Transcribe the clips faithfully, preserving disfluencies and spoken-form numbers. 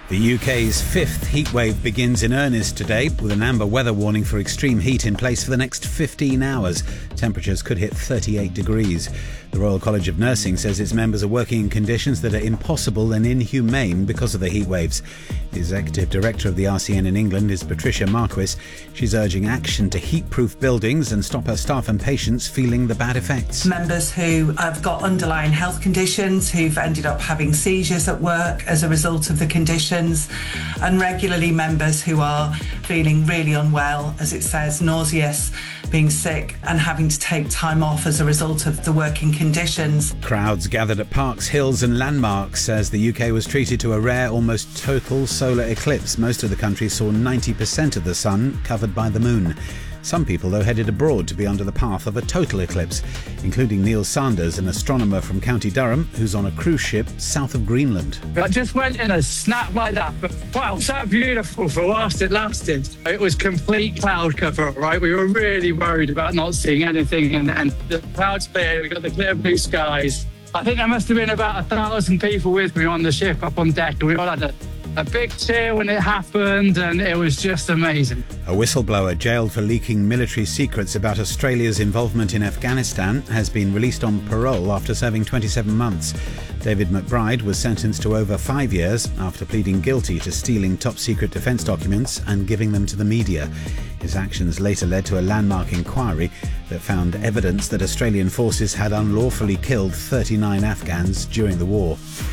The U K's fifth heatwave begins in earnest today, with an amber weather warning for extreme heat in place for the next fifteen hours. Temperatures could hit thirty-eight degrees. The Royal College of Nursing says its members are working in conditions that are impossible and inhumane because of the heatwaves. The Executive Director of the R C N in England is Patricia Marquis. She's urging action to heat-proof buildings and stop her staff and patients feeling the bad effects. Members who have got underlying health conditions, who've ended up having seizures at work as a result of the conditions, and regularly members who are feeling really unwell, as it says, nauseous, being sick and having to take time off as a result of the working conditions. Crowds gathered at parks, hills and landmarks as the U K was treated to a rare, almost total solar eclipse. Most of the country saw ninety percent of the sun covered by the moon. Some people, though, headed abroad to be under the path of a total eclipse, including Neil Sanders, an astronomer from County Durham, who's on a cruise ship south of Greenland. I just went in a snap like that, but wow, it was so beautiful for whilst it lasted. It was complete cloud cover, right? We were really worried about not seeing anything, and, and the clouds cleared, we got the clear blue skies. I think there must have been about a thousand people with me on the ship up on deck, and we all had a A big cheer when it happened, and it was just amazing. A whistleblower jailed for leaking military secrets about Australia's involvement in Afghanistan has been released on parole after serving twenty-seven months. David McBride was sentenced to over five years after pleading guilty to stealing top-secret defence documents and giving them to the media. His actions later led to a landmark inquiry that found evidence that Australian forces had unlawfully killed thirty-nine Afghans during the war.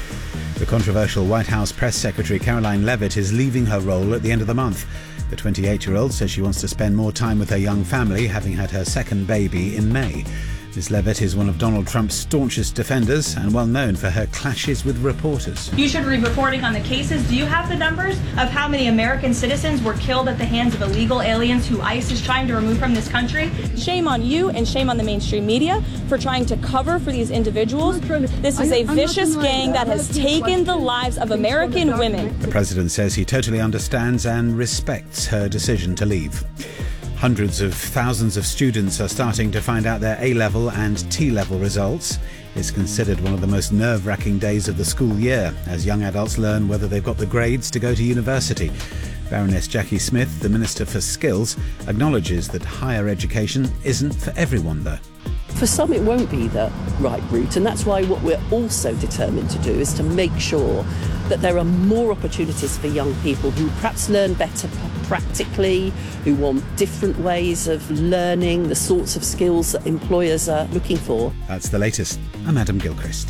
The controversial White House Press Secretary Caroline Leavitt is leaving her role at the end of the month. The twenty-eight-year-old says she wants to spend more time with her young family, having had her second baby in May. Miz Leavitt is one of Donald Trump's staunchest defenders and well known for her clashes with reporters. You should be reporting on the cases. Do you have the numbers of how many American citizens were killed at the hands of illegal aliens who ICE is trying to remove from this country? Shame on you and shame on the mainstream media for trying to cover for these individuals. This is a vicious gang that has taken the lives of American women. The president says he totally understands and respects her decision to leave. Hundreds of thousands of students are starting to find out their A-level and T-level results. It's considered one of the most nerve-wracking days of the school year as young adults learn whether they've got the grades to go to university. Baroness Jackie Smith, the Minister for Skills, acknowledges that higher education isn't for everyone, though. For some it won't be the right route, and that's why what we're also determined to do is to make sure that there are more opportunities for young people who perhaps learn better practically, who want different ways of learning the sorts of skills that employers are looking for. That's the latest. I'm Adam Gilchrist.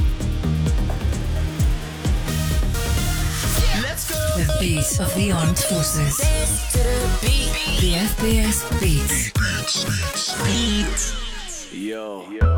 The beat of the armed forces. The F B S Beat. Yo. Yo.